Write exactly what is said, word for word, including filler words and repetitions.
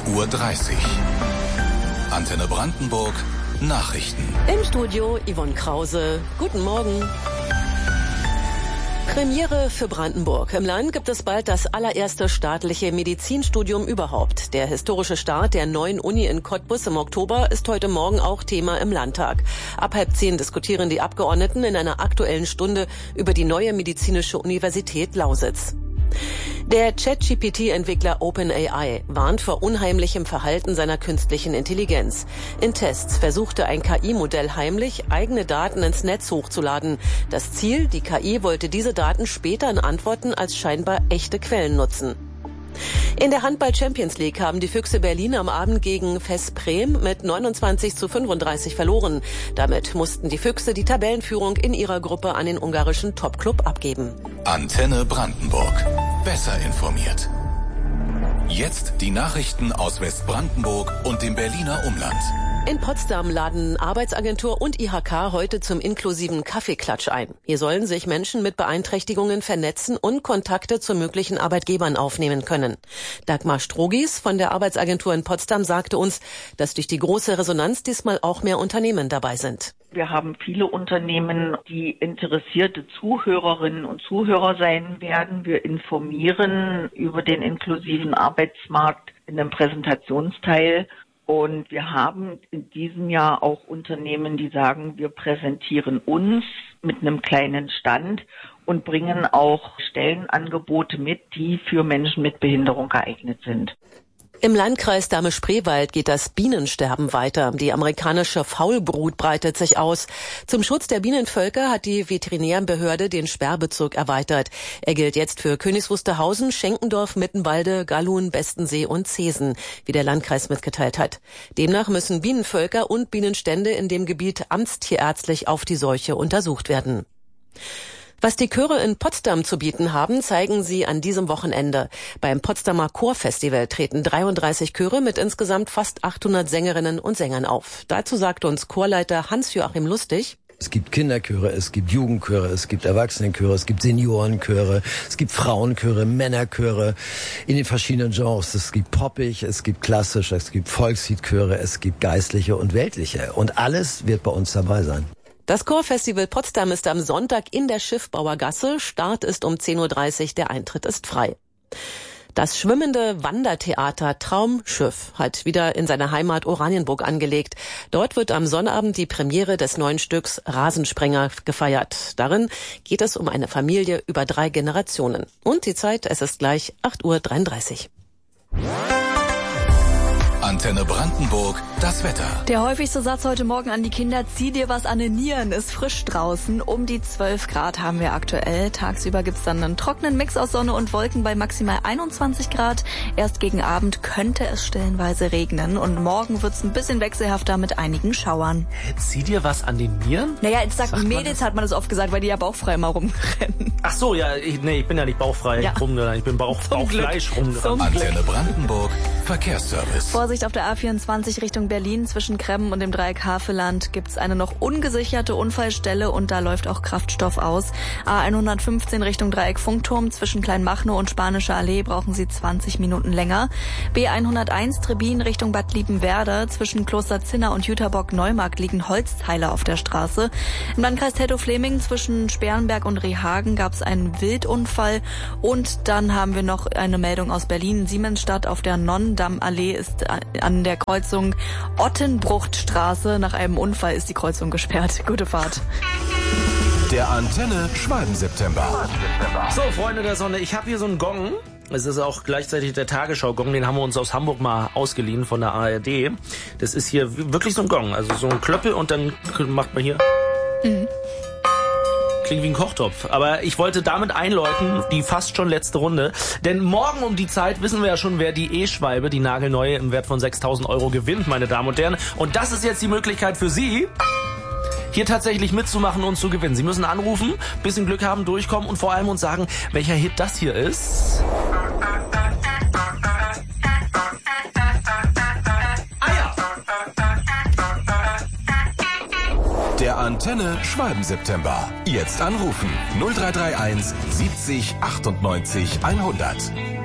Uhr dreißig. Antenne Brandenburg, Nachrichten. Im Studio Yvonne Krause. Guten Morgen. Premiere für Brandenburg. Im Land gibt es bald das allererste staatliche Medizinstudium überhaupt. Der historische Start der neuen Uni in Cottbus im Oktober ist heute Morgen auch Thema im Landtag. Ab halb zehn diskutieren die Abgeordneten in einer aktuellen Stunde über die neue medizinische Universität Lausitz. Der Chat-G P T-Entwickler OpenAI warnt vor unheimlichem Verhalten seiner künstlichen Intelligenz. In Tests versuchte ein K I-Modell heimlich, eigene Daten ins Netz hochzuladen. Das Ziel, die K I wollte diese Daten später in Antworten als scheinbar echte Quellen nutzen. In der Handball-Champions League haben die Füchse Berlin am Abend gegen Veszprém mit neunundzwanzig zu fünfunddreißig verloren. Damit mussten die Füchse die Tabellenführung in ihrer Gruppe an den ungarischen Topclub abgeben. Antenne Brandenburg. Besser informiert. Jetzt die Nachrichten aus Westbrandenburg und dem Berliner Umland. In Potsdam laden Arbeitsagentur und I H K heute zum inklusiven Kaffeeklatsch ein. Hier sollen sich Menschen mit Beeinträchtigungen vernetzen und Kontakte zu möglichen Arbeitgebern aufnehmen können. Dagmar Strogis von der Arbeitsagentur in Potsdam sagte uns, dass durch die große Resonanz diesmal auch mehr Unternehmen dabei sind. Wir haben viele Unternehmen, die interessierte Zuhörerinnen und Zuhörer sein werden. Wir informieren über den inklusiven Arbeitsmarkt in einem Präsentationsteil. Und wir haben in diesem Jahr auch Unternehmen, die sagen, wir präsentieren uns mit einem kleinen Stand und bringen auch Stellenangebote mit, die für Menschen mit Behinderung geeignet sind. Im Landkreis Dahme-Spreewald geht das Bienensterben weiter. Die amerikanische Faulbrut breitet sich aus. Zum Schutz der Bienenvölker hat die Veterinärbehörde den Sperrbezirk erweitert. Er gilt jetzt für Königs Wusterhausen, Schenkendorf, Mittenwalde, Gallun, Bestensee und Zesen, wie der Landkreis mitgeteilt hat. Demnach müssen Bienenvölker und Bienenstände in dem Gebiet amtstierärztlich auf die Seuche untersucht werden. Was die Chöre in Potsdam zu bieten haben, zeigen sie an diesem Wochenende. Beim Potsdamer Chorfestival treten dreiunddreißig Chöre mit insgesamt fast achthundert Sängerinnen und Sängern auf. Dazu sagt uns Chorleiter Hans-Joachim Lustig: Es gibt Kinderchöre, es gibt Jugendchöre, es gibt Erwachsenenchöre, es gibt Seniorenchöre, es gibt Frauenchöre, Männerchöre in den verschiedenen Genres. Es gibt poppig, es gibt klassisch, es gibt Volksliedchöre, es gibt geistliche und weltliche. Und alles wird bei uns dabei sein. Das Chorfestival Potsdam ist am Sonntag in der Schiffbauergasse. Start ist um zehn Uhr dreißig, der Eintritt ist frei. Das schwimmende Wandertheater Traumschiff hat wieder in seiner Heimat Oranienburg angelegt. Dort wird am Sonnabend die Premiere des neuen Stücks Rasensprenger gefeiert. Darin geht es um eine Familie über drei Generationen. Und die Zeit, es ist gleich acht Uhr dreiunddreißig. Antenne Brandenburg, das Wetter. Der häufigste Satz heute Morgen an die Kinder: zieh dir was an den Nieren, ist frisch draußen. Um die zwölf Grad haben wir aktuell. Tagsüber gibt's dann einen trockenen Mix aus Sonne und Wolken bei maximal einundzwanzig Grad. Erst gegen Abend könnte es stellenweise regnen. Und morgen wird's ein bisschen wechselhafter mit einigen Schauern. Zieh dir was an den Nieren? Naja, jetzt sagt, sagt Mädels hat man das oft gesagt, weil die ja bauchfrei mal rumrennen. Ach so, ja, ich, nee, ich bin ja nicht bauchfrei ja. rumgerannt. Ich bin Bauch, Bauchfleisch rumgerannt. Antenne Brandenburg, Verkehrsservice. Vorsicht auf der A vierundzwanzig Richtung Berlin zwischen Kremmen und dem Dreieck Havelland gibt's eine noch ungesicherte Unfallstelle und da läuft auch Kraftstoff aus. A hundertfünfzehn Richtung Dreieck Funkturm zwischen Kleinmachnow und Spanische Allee brauchen Sie zwanzig Minuten länger. B hunderteins Trebin Richtung Bad Liebenwerda zwischen Kloster Zinner und Jüterbock-Neumarkt liegen Holzteile auf der Straße. Im Landkreis Teltow-Fleming zwischen Sperrenberg und Rehhagen gab's einen Wildunfall und dann haben wir noch eine Meldung aus Berlin. Siemensstadt auf der Nonnendammallee ist an der Kreuzung Ottenbruchtstraße. Nach einem Unfall ist die Kreuzung gesperrt. Gute Fahrt. Der Antenne Schwalben-September. So, Freunde der Sonne, ich habe hier so einen Gong. Es ist auch gleichzeitig der Tagesschau-Gong, den haben wir uns aus Hamburg mal ausgeliehen von der A R D. Das ist hier wirklich so ein Gong, also so ein Klöppel und dann macht man hier... Mhm. Klingt wie ein Kochtopf. Aber ich wollte damit einläuten, die fast schon letzte Runde. Denn morgen um die Zeit wissen wir ja schon, wer die E-Schwalbe, die nagelneue im Wert von sechstausend Euro gewinnt, meine Damen und Herren. Und das ist jetzt die Möglichkeit für Sie, hier tatsächlich mitzumachen und zu gewinnen. Sie müssen anrufen, bisschen Glück haben, durchkommen und vor allem uns sagen, welcher Hit das hier ist. Der Antenne Schwalben-September. Jetzt anrufen null drei drei eins siebzig achtundneunzig hundert.